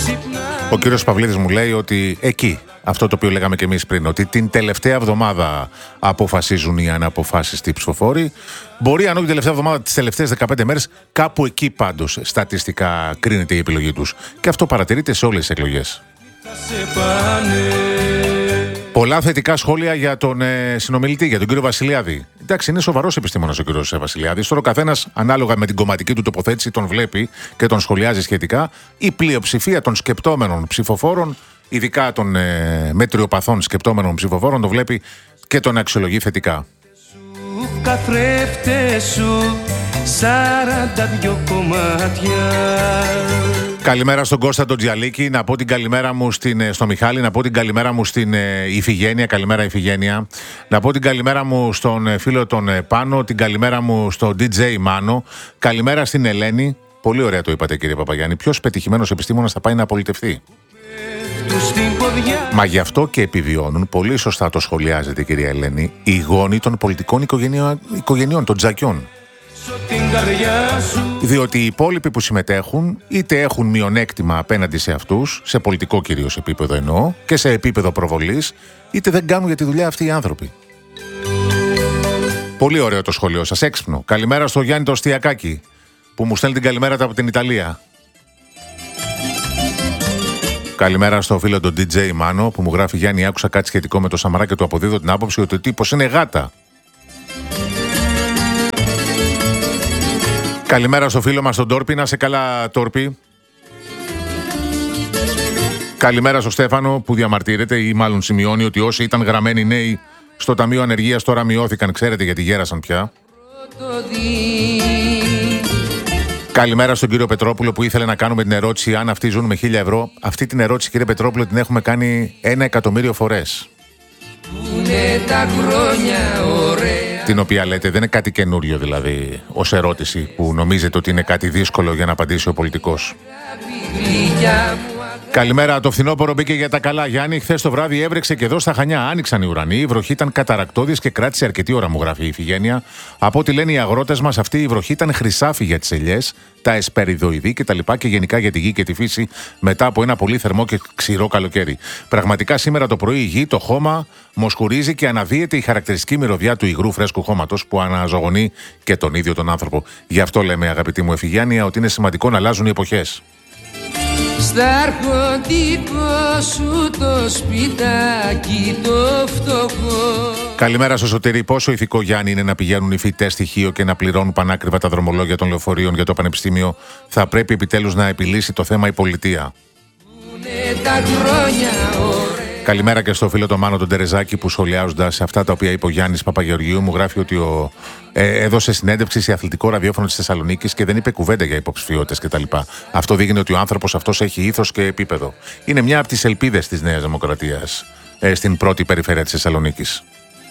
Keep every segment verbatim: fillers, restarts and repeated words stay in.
Ο κύριος Παυλίδης μου λέει ότι εκεί, αυτό το οποίο λέγαμε και εμείς πριν, ότι την τελευταία εβδομάδα αποφασίζουν οι αναποφάσιστοι ψηφοφόροι. Μπορεί, αν όχι την τελευταία εβδομάδα, τις τελευταίες δεκαπέντε μέρες, κάπου εκεί πάντως στατιστικά κρίνεται η επιλογή τους. Και αυτό παρατηρείται σε όλες τις εκλογές. Πολλά θετικά σχόλια για τον ε, συνομιλητή, για τον κύριο Βασιλιάδη. Εντάξει, είναι σοβαρός επιστήμονας ο κύριος Βασιλιάδης. Τώρα ο καθένας, ανάλογα με την κομματική του τοποθέτηση, τον βλέπει και τον σχολιάζει σχετικά. Η πλειοψηφία των σκεπτόμενων ψηφοφόρων, ειδικά των ε, μετριοπαθών σκεπτόμενων ψηφοφόρων, τον βλέπει και τον αξιολογεί θετικά. Καλημέρα στον Κώστα τον Τζιαλίκη, να πω την καλημέρα μου στην, στο Μιχάλη, να πω την καλημέρα μου στην ε, Ιφηγένεια, καλημέρα Ιφηγένεια, να πω την καλημέρα μου στον ε, φίλο τον ε, Πάνο, την καλημέρα μου στον ντι τζέι Μάνο, καλημέρα στην Ελένη, πολύ ωραία το είπατε κύριε Παπαγιάννη, ποιος πετυχημένος επιστήμονας θα πάει να απολυτευτεί. Μα γι' αυτό και επιβιώνουν, πολύ σωστά το σχολιάζετε κυρία Ελένη, οι γόνοι των πολιτικών οικογενειών, οικογενειών των τζακιών. Διότι οι υπόλοιποι που συμμετέχουν είτε έχουν μειονέκτημα απέναντι σε αυτούς, σε πολιτικό κυρίως επίπεδο εννοώ, και σε επίπεδο προβολής, είτε δεν κάνουν για τη δουλειά αυτοί οι άνθρωποι. Πολύ ωραίο το σχολείο σας, έξυπνο. Καλημέρα στο Γιάννη το Στιακάκη, που μου στέλνει την καλημέρα από την Ιταλία. Καλημέρα στο φίλο τον ντι τζέι Μάνο, που μου γράφει Γιάννη, άκουσα κάτι σχετικό με το Σαμαρά και του αποδίδω την άποψη ότι ο τύπος είναι γάτα. Καλημέρα στο φίλο μας τον Τόρπι, να σε καλά Τόρπι. Καλημέρα στο Στέφανο που διαμαρτύρεται ή μάλλον σημειώνει ότι όσοι ήταν γραμμένοι νέοι στο Ταμείο Ανεργίας τώρα μειώθηκαν, ξέρετε γιατί γέρασαν πια. Καλημέρα στον κύριο Πετρόπουλο που ήθελε να κάνουμε την ερώτηση αν αυτοί ζουν με χίλια ευρώ. Αυτή την ερώτηση κύριε Πετρόπουλο την έχουμε κάνει ένα εκατομμύριο φορές. Τα χρόνια ωραία. Την οποία λέτε δεν είναι κάτι καινούριο δηλαδή ως ερώτηση που νομίζετε ότι είναι κάτι δύσκολο για να απαντήσει ο πολιτικός. Καλημέρα, το φθινόπωρο μπήκε για τα καλά. Γιάννη, χθες το βράδυ έβρεξε και εδώ στα Χανιά. Άνοιξαν οι ουρανοί, η βροχή ήταν καταρακτώδης και κράτησε αρκετή ώρα, μου γράφει η Ιφηγένεια. Από ό,τι λένε οι αγρότες μας, αυτή η βροχή ήταν χρυσάφι για τις ελιές, τα εσπεριδοειδή κτλ. Και, και γενικά για τη γη και τη φύση μετά από ένα πολύ θερμό και ξηρό καλοκαίρι. Πραγματικά σήμερα το πρωί η γη, το χώμα, μοσχουρίζει και αναδύεται η χαρακτηριστική μυρωδιά του υγρού φρέσκου χώματος που αναζωογονεί και τον ίδιο τον άνθρωπο. Γι' αυτό λέμε, αγαπητή μου Ιφηγένεια, ότι είναι σημαντικό να αλλάζουν οι εποχές. Στα αρχοντικό σου το σπιτάκι το φτωχό. Καλημέρα στο Σωτήρη. Πόσο ηθικό, Γιάννη, είναι να πηγαίνουν οι φοιτητές στοιχείο και να πληρώνουν πανάκριβα τα δρομολόγια των λεωφορείων για το πανεπιστήμιο? Θα πρέπει επιτέλους να επιλύσει το θέμα η πολιτεία. Τα Καλημέρα και στο φίλο τον Μάνο τον Τερεζάκη που σχολιάζοντας σε αυτά τα οποία είπε ο Γιάννης Παπαγεωργίου μου γράφει ότι ο, ε, έδωσε συνέντευξη σε αθλητικό ραδιόφωνο της Θεσσαλονίκης και δεν είπε κουβέντα για υποψηφιότητες κτλ. Αυτό δείχνει ότι ο άνθρωπος αυτός έχει ήθος και επίπεδο. Είναι μια από τις ελπίδες της Νέας Δημοκρατίας ε, στην πρώτη περιφέρεια της Θεσσαλονίκης.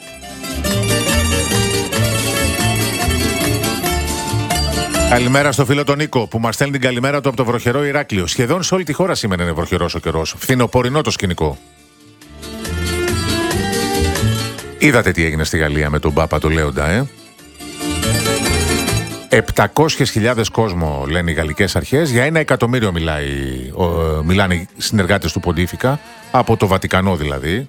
Καλημέρα στο φίλο τον Νίκο που μας στέλνει την καλημέρα του από το βροχερό Ηράκλειο. Σχεδόν σε όλη τη χώρα σήμερα είναι βροχερός ο καιρός. Φθινοπορεινό το σκηνικό. Είδατε τι έγινε στη Γαλλία με τον Πάπα το Λέοντα, ε? επτακόσιες χιλιάδες κόσμο λένε οι γαλλικές αρχές, για ένα εκατομμύριο μιλάει, ο, μιλάνε οι συνεργάτες του Ποντίφικα, από το Βατικανό δηλαδή.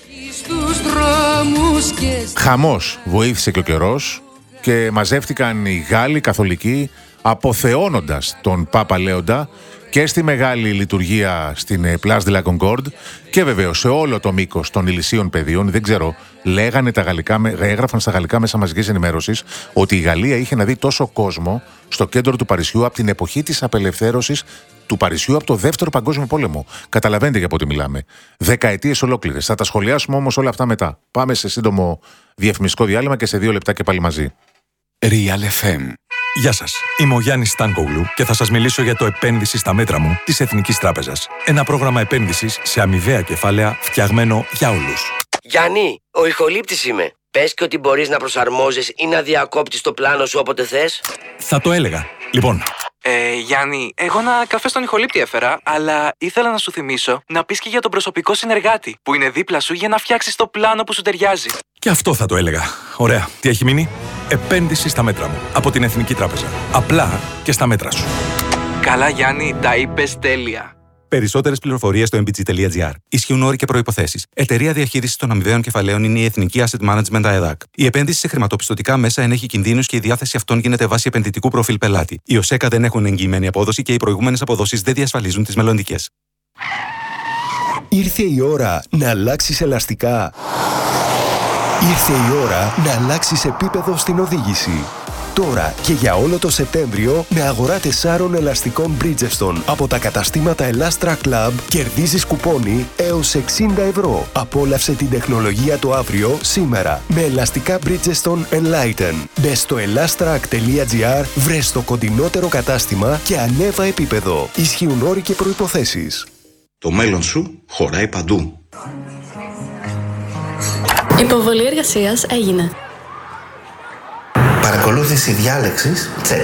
Χαμός, βοήθησε και ο καιρός και μαζεύτηκαν οι Γάλλοι καθολικοί αποθεώνοντας τον Πάπα Λέοντα και στη μεγάλη λειτουργία στην Place de la Concorde και βεβαίως σε όλο το μήκος των ηλισίων πεδίων. Δεν ξέρω, λέγανε τα γαλλικά, έγραφαν στα γαλλικά μέσα μαζικής ενημέρωσης ότι η Γαλλία είχε να δει τόσο κόσμο στο κέντρο του Παρισιού από την εποχή της απελευθέρωσης του Παρισιού από το Δεύτερο Παγκόσμιο Πόλεμο. Καταλαβαίνετε για πότε μιλάμε. Δεκαετίες ολόκληρες. Θα τα σχολιάσουμε όμως όλα αυτά μετά. Πάμε σε σύντομο διαφημιστικό διάλειμμα και σε δύο λεπτά και πάλι μαζί. Real εφ εμ. Γεια σας, είμαι ο Γιάννης Στάνκογλου και θα σας μιλήσω για το επένδυση στα μέτρα μου της Εθνικής Τράπεζας. Ένα πρόγραμμα επένδυσης σε αμοιβαία κεφάλαια φτιαγμένο για όλους. Γιάννη, ο ηχολήπτης είμαι. Πες και ότι μπορείς να προσαρμόζεις ή να διακόπτεις το πλάνο σου όποτε θες. Θα το έλεγα. Λοιπόν... Ε, Γιάννη, εγώ ένα καφέ στον ηχολήπτη έφερα, αλλά ήθελα να σου θυμίσω να πεις και για τον προσωπικό συνεργάτη που είναι δίπλα σου για να φτιάξεις το πλάνο που σου ταιριάζει. Και αυτό θα το έλεγα. Ωραία. Τι έχει μείνει? Επένδυση στα μέτρα μου. Από την Εθνική Τράπεζα. Απλά και στα μέτρα σου. Καλά, Γιάννη, τα είπες τέλεια. Περισσότερες πληροφορίες στο εμ μπι τζι τελεία τζι άρ. Ισχύουν όροι και προϋποθέσεις. Εταιρεία διαχείρισης των αμοιβαίων κεφαλαίων είναι η Εθνική Asset Management ΑΕΔΑΚ. Η επένδυση σε χρηματοπιστωτικά μέσα ενέχει κινδύνους και η διάθεση αυτών γίνεται βάσει επενδυτικού προφίλ πελάτη. Οι ΟΣΕΚΑ δεν έχουν εγγυημένη απόδοση και οι προηγούμενες αποδόσεις δεν διασφαλίζουν τις μελλοντικές. Ήρθε η ώρα να αλλάξεις ελαστικά. Ήρθε η ώρα να αλλάξεις επίπεδο στην οδήγηση. Τώρα και για όλο το Σεπτέμβριο με αγορά τεσσάρων ελαστικών Bridgestone από τα καταστήματα Elastra Club κερδίζεις κουπόνι έως εξήντα ευρώ. Απόλαυσε την τεχνολογία το αύριο σήμερα με ελαστικά Bridgestone Enlighten. Μπες στο elastrac τελεία τζι άρ, βρες το κοντινότερο κατάστημα και ανέβα επίπεδο. Ισχύουν όροι και προϋποθέσεις. Το μέλλον σου χωράει παντού. Υποβολή εργασίας έγινε. Παρακολούθηση διάλεξης, τσεκ.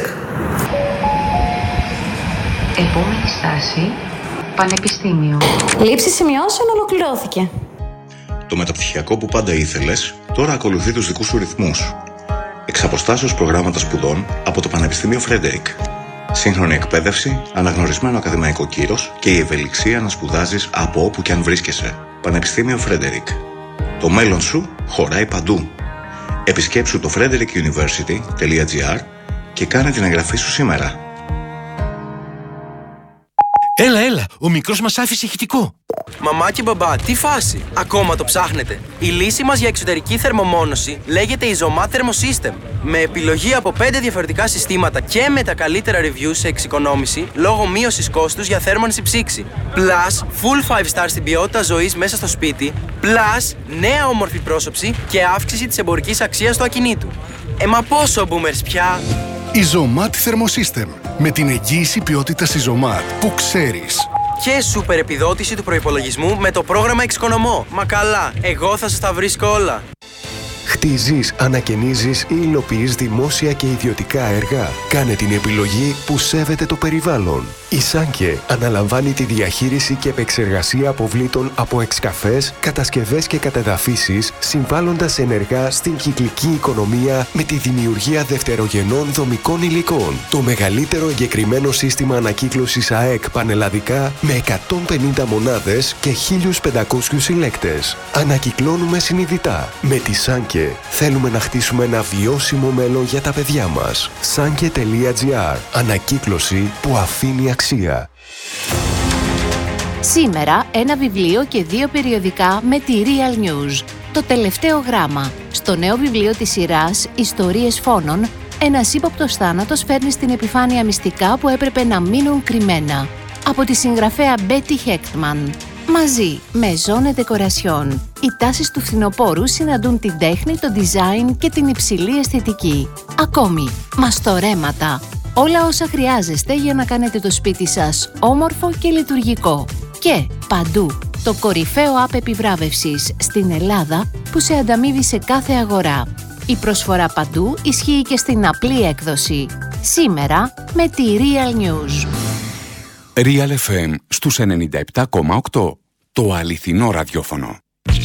Επόμενη στάση, πανεπιστήμιο. Λήψη σημειώσεων ολοκληρώθηκε. Το μεταπτυχιακό που πάντα ήθελες, τώρα ακολουθεί τους δικούς σου ρυθμούς. Εξ αποστάσεως προγράμματα σπουδών από το Πανεπιστήμιο Φρέντερικ. Σύγχρονη εκπαίδευση, αναγνωρισμένο ακαδημαϊκό κύρος και η ευελιξία να σπουδάζεις από όπου και αν βρίσκεσαι. Πανεπιστήμιο Φρέντερικ. Το μέλλον σου χωράει παντού. Επισκέψου το frederick university τελεία τζι άρ και κάνε την εγγραφή σου σήμερα. Έλα, έλα, ο μικρός μας άφησε ηχητικό. Μαμά και μπαμπά, τι φάση, ακόμα το ψάχνετε? Η λύση μας για εξωτερική θερμομόνωση λέγεται Isomat Thermosystem. Με επιλογή από πέντε διαφορετικά συστήματα και με τα καλύτερα reviews σε εξοικονόμηση λόγω μείωσης κόστους για θέρμανση ψήξη. Plus, full five star στην ποιότητα ζωής μέσα στο σπίτι. Plus, νέα όμορφη πρόσωψη και αύξηση της εμπορικής αξίας του ακινήτου. Ε, μα πόσο boomers πια! Isomat Thermosystem. Με την εγγύηση ποιότητας Isomat που ξέρεις. Και σούπερ επιδότηση του προϋπολογισμού με το πρόγραμμα Εξοικονομώ. Μα καλά, εγώ θα σας τα βρίσκω όλα. Χτίζεις, ανακαινίζεις ή υλοποιείς δημόσια και ιδιωτικά έργα. Κάνε την επιλογή που σέβεται το περιβάλλον. Η Σάνκε αναλαμβάνει τη διαχείριση και επεξεργασία αποβλήτων από εξκαφές, κατασκευές και κατεδαφίσεις, συμβάλλοντας ενεργά στην κυκλική οικονομία με τη δημιουργία δευτερογενών δομικών υλικών. Το μεγαλύτερο εγκεκριμένο σύστημα ανακύκλωσης ΑΕΚ πανελλαδικά με εκατόν πενήντα μονάδες και χίλιους πεντακόσιους συλλέκτες. Ανακυκλώνουμε συνειδητά. Με τη Σάνκε θέλουμε να χτίσουμε ένα βιώσιμο μέλλον για τα παιδιά μας. Σάνκε τελεία τζι άρ. Ανακύκλωση που αφήνει αξία. Σήμερα ένα βιβλίο και δύο περιοδικά με τη Real News. Το τελευταίο γράμμα. Στο νέο βιβλίο της σειράς «Ιστορίες φόνων», ένας ύποπτος θάνατος φέρνει στην επιφάνεια μυστικά που έπρεπε να μείνουν κρυμμένα. Από τη συγγραφέα Betty Hechtman. Μαζί με Zone Decoration, οι τάσεις του φθινοπόρου συναντούν την τέχνη, το design και την υψηλή αισθητική. Ακόμη, μαστορέματα. Όλα όσα χρειάζεστε για να κάνετε το σπίτι σας όμορφο και λειτουργικό. Και παντού, το κορυφαίο app επιβράβευσης στην Ελλάδα που σε ανταμείβει σε κάθε αγορά. Η προσφορά παντού ισχύει και στην απλή έκδοση. Σήμερα με τη Real News. Real εφ εμ στους ενενήντα επτά κόμμα οκτώ. Το αληθινό ραδιόφωνο.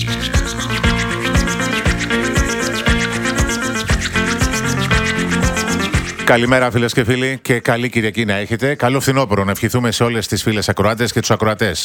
Καλημέρα φίλες και φίλοι και καλή Κυριακή να έχετε. Καλό φθινόπωρο να ευχηθούμε σε όλες τις φίλες ακροάτες και τους ακροατές.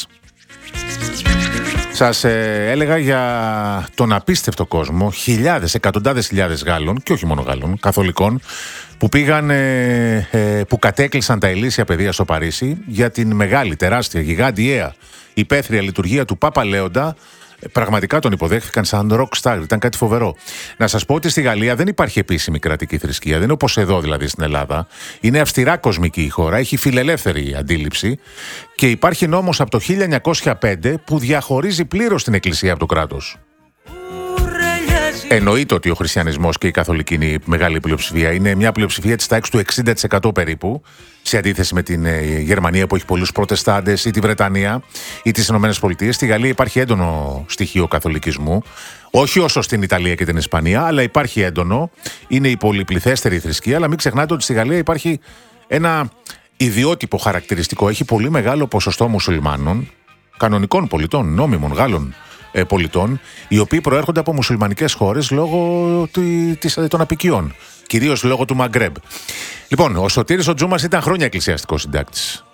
Σας ε, έλεγα για τον απίστευτο κόσμο, χιλιάδες, εκατοντάδες χιλιάδες Γάλλων και όχι μόνο Γάλλων, καθολικών, που πήγαν, ε, ε, που κατέκλυσαν τα ηλίσια παιδεία στο Παρίσι για την μεγάλη, τεράστια, γιγάντια, υπαίθρια λειτουργία του Πάπα Λέοντα. Πραγματικά τον υποδέχθηκαν σαν rock star, ήταν κάτι φοβερό. Να σας πω ότι στη Γαλλία δεν υπάρχει επίσημη κρατική θρησκεία, δεν είναι όπως εδώ δηλαδή στην Ελλάδα. Είναι αυστηρά κοσμική η χώρα, έχει φιλελεύθερη αντίληψη και υπάρχει νόμος από το χίλια εννιακόσια πέντε που διαχωρίζει πλήρως την Εκκλησία από το κράτος. Εννοείται ότι ο χριστιανισμός και η καθολική είναι η μεγάλη πλειοψηφία. Είναι μια πλειοψηφία της τάξης του εξήντα τοις εκατό περίπου, σε αντίθεση με την Γερμανία που έχει πολλούς προτεστάντες ή τη Βρετανία ή τις Ηνωμένες Πολιτείες. Στη Γαλλία υπάρχει έντονο στοιχείο καθολικισμού. Όχι όσο στην Ιταλία και την Ισπανία, αλλά υπάρχει έντονο. Είναι η πολυπληθέστερη θρησκεία, αλλά μην ξεχνάτε ότι στη Γαλλία υπάρχει ένα ιδιότυπο χαρακτηριστικό. Έχει πολύ μεγάλο ποσοστό μουσουλμάνων, κανονικών πολιτών, νόμιμων Γάλλων πολιτών, οι οποίοι προέρχονται από μουσουλμανικές χώρες λόγω των απικιών, κυρίως λόγω του Μαγκρέμπ. Λοιπόν, ο Σωτήρης ο Τζούμας ήταν χρόνια εκκλησιαστικός συντάκτης.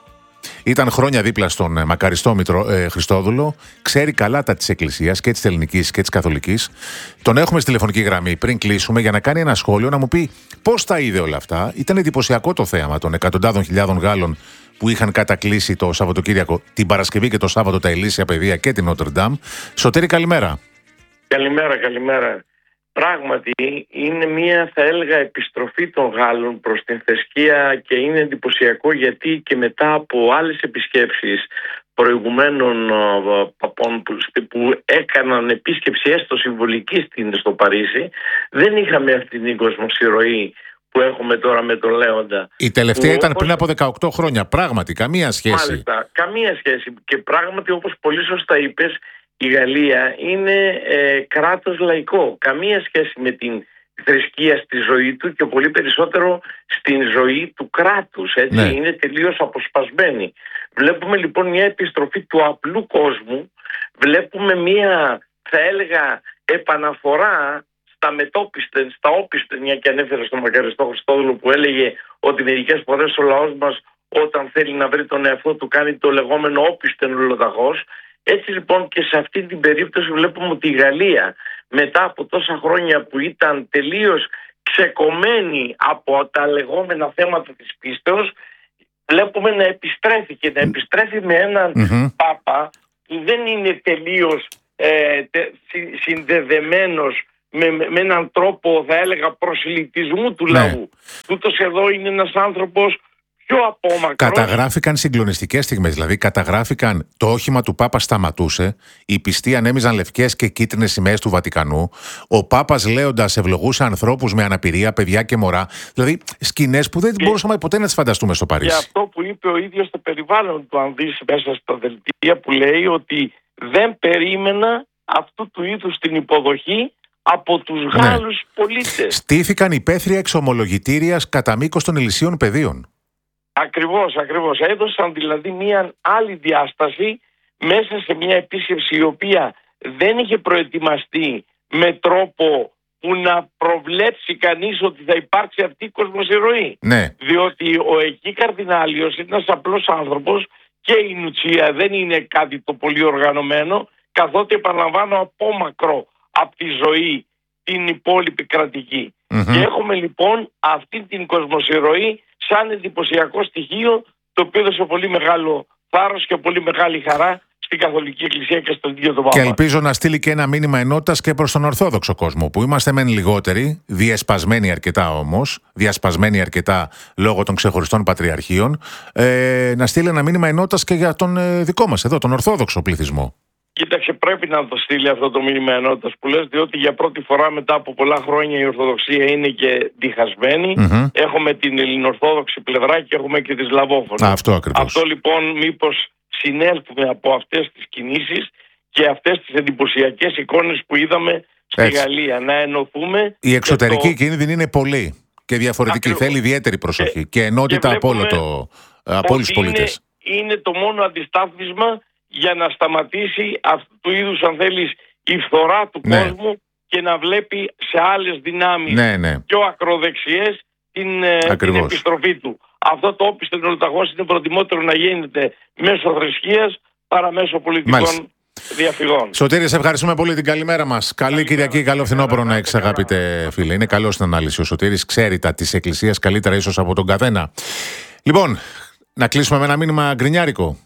Ήταν χρόνια δίπλα στον ε, μακαριστό Μητρο, ε, Χριστόδουλο. Ξέρει καλά τα της Εκκλησίας και της Ελληνικής και της Καθολικής. Τον έχουμε στη τηλεφωνική γραμμή πριν κλείσουμε για να κάνει ένα σχόλιο, να μου πει πώς τα είδε όλα αυτά. Ήταν εντυπωσιακό το θέαμα των εκατοντάδων χιλιάδων Γάλλων που είχαν κατακλείσει το Σαββατοκύριακο, την Παρασκευή και το Σάββατο τα Ηλίσια Παιδεία και την Νότρ Ντάμ. Σωτήρη, καλημέρα. Καλημέρα, καλημέρα. Πράγματι είναι μια, θα έλεγα, επιστροφή των Γάλλων προς την θρησκεία και είναι εντυπωσιακό γιατί και μετά από άλλες επισκέψεις προηγουμένων παπών που, που έκαναν επίσκεψη έστω συμβολική στην, στο Παρίσι, δεν είχαμε αυτή την κοσμοσυρωή που έχουμε τώρα με τον Λέοντα. Η τελευταία που, ήταν όπως... πριν από δεκαοκτώ χρόνια. Πράγματι, καμία σχέση. Μάλιστα, καμία σχέση. Και πράγματι, όπως πολύ σωστά είπες, η Γαλλία είναι ε, κράτος λαϊκό. Καμία σχέση με την θρησκεία στη ζωή του και πολύ περισσότερο στην ζωή του κράτους. Έτσι. Ναι. Είναι τελείως αποσπασμένη. Βλέπουμε λοιπόν μια επιστροφή του απλού κόσμου. Βλέπουμε μια, θα έλεγα, επαναφορά στα μετόπιστεν, στα όπιστεν, μια και ανέφερε στον μακαριστό Χριστόδουλο που έλεγε ότι μερικές φορές ο λαός μας όταν θέλει να βρει τον εαυτό του κάνει το λεγόμενο όπιστεν ολοταχώς. Έτσι λοιπόν και σε αυτή την περίπτωση βλέπουμε ότι η Γαλλία μετά από τόσα χρόνια που ήταν τελείως ξεκομμένη από τα λεγόμενα θέματα της πίστεως, βλέπουμε να επιστρέφει και να επιστρέφει με έναν mm-hmm. Πάπα που δεν είναι τελείως ε, τε, συνδεδεμένος με, με έναν τρόπο, θα έλεγα, προσιλητισμού του ναι. λαού. Τούτος εδώ είναι ένας άνθρωπος πιο απόμακρος. Καταγράφηκαν συγκλονιστικές στιγμές. Δηλαδή, καταγράφηκαν το όχημα του Πάπα σταματούσε, οι πιστοί ανέμιζαν λευκές και κίτρινες σημαίες του Βατικανού, ο Πάπας Λέοντας ευλογούσε ανθρώπους με αναπηρία, παιδιά και μωρά. Δηλαδή, σκηνές που δεν και... μπορούσαμε ποτέ να τις φανταστούμε στο Παρίσι. Και αυτό που είπε ο ίδιος στο περιβάλλον του, αν δεις μέσα στα δελτία, που λέει ότι δεν περίμενα αυτού του είδους την υποδοχή από τους ναι. Γάλλους πολίτες. Στήθηκαν υπαίθρια εξομολογητήριας κατά μήκος των Ηλυσίων πεδίων. Ακριβώς, ακριβώς. Έδωσαν δηλαδή μια άλλη διάσταση μέσα σε μια επίσκεψη η οποία δεν είχε προετοιμαστεί με τρόπο που να προβλέψει κανείς ότι θα υπάρξει αυτή η κοσμοσυρωή. Ναι. Διότι ο εκεί καρδινάλιος είναι ένας απλός άνθρωπος και η Νουτσία δεν είναι κάτι το πολύ οργανωμένο, καθότι επαναλαμβάνω απόμακρο από τη ζωή την υπόλοιπη κρατική. Mm-hmm. Και έχουμε λοιπόν αυτή την κοσμοσυρωή σαν εντυπωσιακό στοιχείο, το οποίο έδωσε πολύ μεγάλο θάρρος και πολύ μεγάλη χαρά στην Καθολική Εκκλησία και στον ίδιο τον Πάπα. Και ελπίζω να στείλει και ένα μήνυμα ενότητας και προς τον Ορθόδοξο κόσμο, που είμαστε μεν λιγότεροι, διασπασμένοι αρκετά όμως, διασπασμένοι αρκετά λόγω των ξεχωριστών πατριαρχείων, ε, να στείλει ένα μήνυμα ενότητας και για τον ε, δικό μας εδώ, τον Ορθόδοξο πληθυσμό. Κοίταξε, πρέπει να το στείλει αυτό το μήνυμα ενότητας που λες, διότι για πρώτη φορά μετά από πολλά χρόνια η Ορθοδοξία είναι και διχασμένη. Mm-hmm. Έχουμε την ελληνοορθόδοξη πλευρά και έχουμε και τις σλαβόφωνες. Αυτό ακριβώς. Αυτό λοιπόν μήπως συνέλθουμε από αυτές τις κινήσεις και αυτές τις εντυπωσιακές εικόνες που είδαμε στη Έτσι. Γαλλία. Να ενωθούμε. Η εξωτερική το... κίνδυνη είναι πολύ και διαφορετική. Ακριβώς. Θέλει ιδιαίτερη προσοχή και, και ενότητα και από, όλο το, από όλους τους πολίτες. Είναι, είναι το μόνο αντιστάθμισμα για να σταματήσει αυτού του είδους, αν θέλεις, η φθορά του ναι. κόσμου και να βλέπει σε άλλες δυνάμεις ναι, ναι. πιο ακροδεξιές την, την επιστροφή του. Αυτό το όπιστεν ολοταχώς είναι προτιμότερο να γίνεται μέσω θρησκείας παρά μέσω πολιτικών Μάλιστα. διαφυγών. Σωτήρη, σε ευχαριστούμε πολύ, την καλημέρα μας. Καλή καλημέρα. Κυριακή, καλό φθινόπωρο να έχεις, αγαπητέ φίλε. Είναι καλό στην ανάλυση ο Σωτήρης, ξέρει τα της Εκκλησίας καλύτερα ίσως από τον καθένα. Λοιπόν, να κλείσουμε με ένα μήνυμα γκρινιάρικο.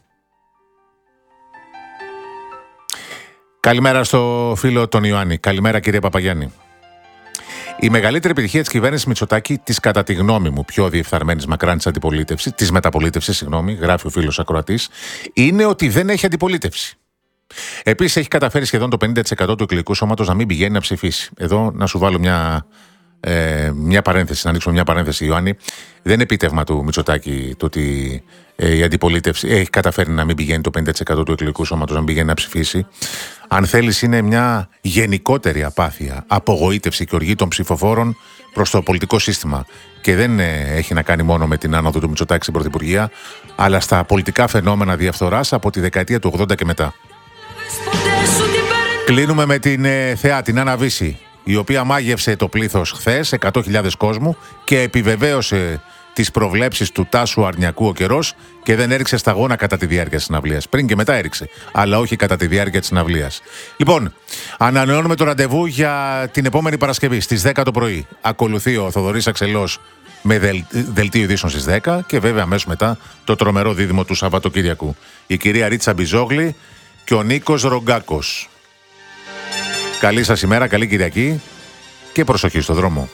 Καλημέρα στο φίλο τον Ιωάννη. Καλημέρα, κύριε Παπαγιάννη. Η μεγαλύτερη επιτυχία της κυβέρνησης Μητσοτάκη, της κατά τη γνώμη μου πιο διεφθαρμένης μακράν της αντιπολίτευσης, της μεταπολίτευσης, συγγνώμη, γράφει ο φίλος ακροατής, είναι ότι δεν έχει αντιπολίτευση. Επίσης, έχει καταφέρει σχεδόν το πενήντα τοις εκατό του εκλογικού σώματος να μην πηγαίνει να ψηφίσει. Εδώ να σου βάλω μια, ε, μια παρένθεση, να ανοίξω μια παρένθεση, Ιωάννη. Δεν είναι επίτευγμα του Μητσοτάκη το ότι ε, η αντιπολίτευση έχει καταφέρει να μην πηγαίνει το πενήντα τοις εκατό του εκλογικού σώματος να μην πηγαίνει να ψηφίσει. Αν θέλεις, είναι μια γενικότερη απάθεια, απογοήτευση και οργή των ψηφοφόρων προς το πολιτικό σύστημα. Και δεν ε, έχει να κάνει μόνο με την άνοδο του Μητσοτάκη στην Πρωθυπουργία, αλλά στα πολιτικά φαινόμενα διαφθοράς από τη δεκαετία του ογδόντα και μετά. Κλείνουμε με την ε, θεά, την Άννα Βύση, η οποία μάγευσε το πλήθος χθες, εκατό χιλιάδες κόσμου, και επιβεβαίωσε τις προβλέψεις του Τάσου Αρνιακού ο καιρός και δεν έριξε σταγόνα κατά τη διάρκεια της συναυλίας. Πριν και μετά έριξε, αλλά όχι κατά τη διάρκεια της συναυλίας. Λοιπόν, ανανεώνουμε το ραντεβού για την επόμενη Παρασκευή στις δέκα το πρωί. Ακολουθεί ο Θοδωρής Αξελός με δελ, δελτίο ειδήσεων στις δέκα και βέβαια αμέσως μετά το τρομερό δίδυμο του Σαββατοκύριακου. Η κυρία Ρίτσα Μπιζόγλη και ο Νίκος Ρογκάκος. Καλή σας ημέρα, καλή Κυριακή και προσοχή στο δρόμο.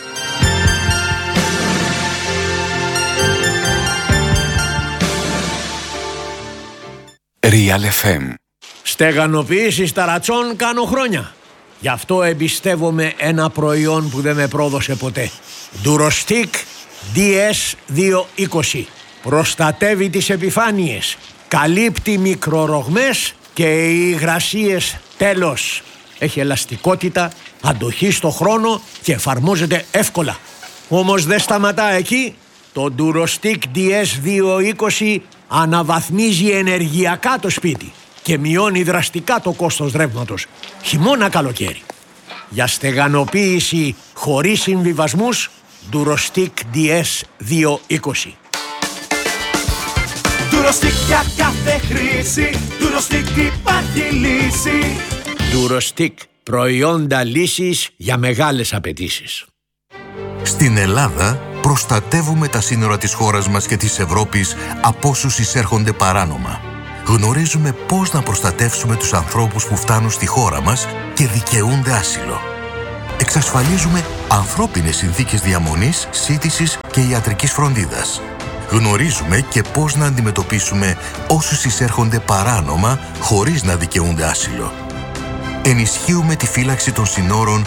Real εφ εμ. Στεγανοποίηση ταρατσών κάνω χρόνια. Γι' αυτό εμπιστεύομαι ένα προϊόν που δεν με πρόδωσε ποτέ. Durostic ντι ες διακόσια είκοσι. Προστατεύει τις επιφάνειες. Καλύπτει μικρορογμές και υγρασίες τέλος. Έχει ελαστικότητα, αντοχή στο χρόνο και εφαρμόζεται εύκολα. Όμως δεν σταματά εκεί. Το Durostic ντι ες διακόσια είκοσι αναβαθμίζει ενεργειακά το σπίτι και μειώνει δραστικά το κόστος ρεύματος, χειμώνα καλοκαίρι. Για στεγανοποίηση χωρίς συμβιβασμούς, Durostic ντι ες διακόσια είκοσι. Durostic για κάθε χρήση, Durostic υπάρχει λύση. Durostic, προϊόντα λύσης για μεγάλες απαιτήσεις. Στην Ελλάδα προστατεύουμε τα σύνορα της χώρας μας και της Ευρώπης από όσους εισέρχονται παράνομα. Γνωρίζουμε πώς να προστατεύσουμε τους ανθρώπους που φτάνουν στη χώρα μας και δικαιούνται άσυλο. Εξασφαλίζουμε ανθρώπινες συνθήκες διαμονής, σύντησης και ιατρικής φροντίδας. Γνωρίζουμε και πώς να αντιμετωπίσουμε όσους εισέρχονται παράνομα χωρίς να δικαιούνται άσυλο. Ενισχύουμε τη φύλαξη των συνόρων